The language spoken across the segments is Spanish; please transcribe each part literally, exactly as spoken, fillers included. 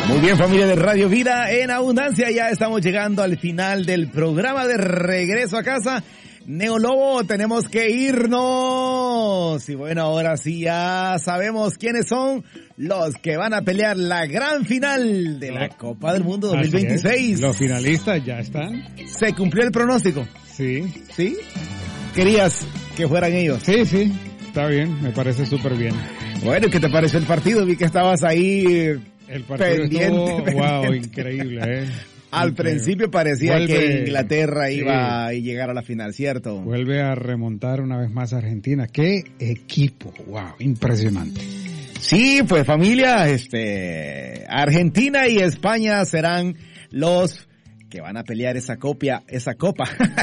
Muy bien, familia de Radio Vida en Abundancia, ya estamos llegando al final del programa de Regreso a Casa. Neolobo, tenemos que irnos. Y bueno, ahora sí ya sabemos quiénes son los que van a pelear la gran final de la Copa del Mundo dos mil veintiséis. Los finalistas ya están. ¿Se cumplió el pronóstico? Sí. ¿Sí? ¿Querías que fueran ellos? Sí, sí. Está bien, me parece súper bien. Bueno, ¿qué te pareció el partido? Vi que estabas ahí el partido pendiente. Estuvo, pendiente. Wow, increíble, ¿eh? Al Increíble. principio parecía Vuelve, que Inglaterra sí. iba a llegar a la final, ¿cierto? Vuelve a remontar una vez más a Argentina. ¡Qué equipo! ¡Wow! Impresionante. Sí, pues familia, este, Argentina y España serán los que van a pelear esa copia, esa copa.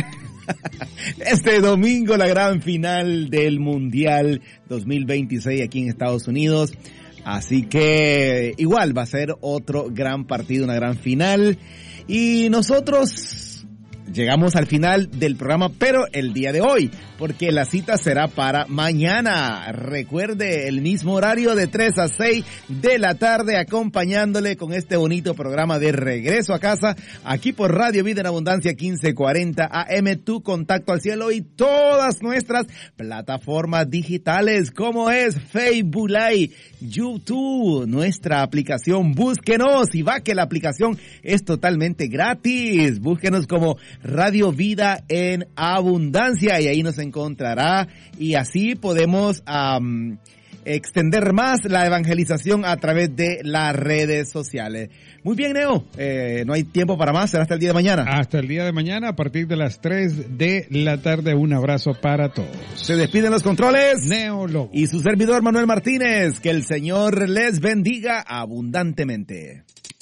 Este domingo la gran final del Mundial dos mil veintiséis aquí en Estados Unidos. Así que igual va a ser otro gran partido, una gran final. Y nosotros llegamos al final del programa, pero el día de hoy, porque la cita será para mañana. Recuerde, el mismo horario de tres a seis de la tarde, acompañándole con este bonito programa de Regreso a Casa, aquí por Radio Vida en Abundancia quince cuarenta A M, tu contacto al cielo y todas nuestras plataformas digitales, como es Facebook Live, YouTube, nuestra aplicación. Búsquenos y va que la aplicación es totalmente gratis. Búsquenos como Radio Vida en Abundancia y ahí nos encontrará y así podemos um, extender más la evangelización a través de las redes sociales. Muy bien, Neo, eh, no hay tiempo para más, será hasta el día de mañana. Hasta el día de mañana a partir de las tres de la tarde. Un abrazo para todos. Se despiden los controles Neo Lobo y su servidor Manuel Martínez. Que el Señor les bendiga abundantemente.